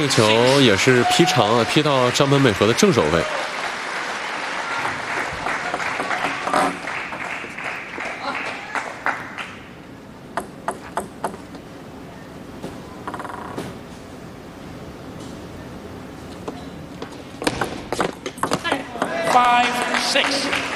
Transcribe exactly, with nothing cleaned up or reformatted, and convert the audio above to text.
个球也是劈长啊，劈到张本美和的正手位。 Five six。